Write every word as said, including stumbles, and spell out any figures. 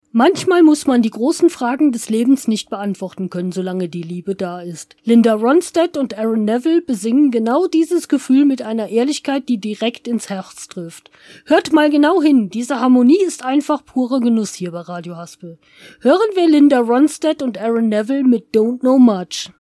Manchmal muss man die großen Fragen des Lebens nicht beantworten können, solange die Liebe da ist. Linda Ronstadt und Aaron Neville besingen genau dieses Gefühl mit einer Ehrlichkeit, die direkt ins Herz trifft. Hört mal genau hin, diese Harmonie ist einfach purer Genuss hier bei Radio Haspel. Hören wir Linda Ronstadt und Aaron Neville mit Don't Know Much.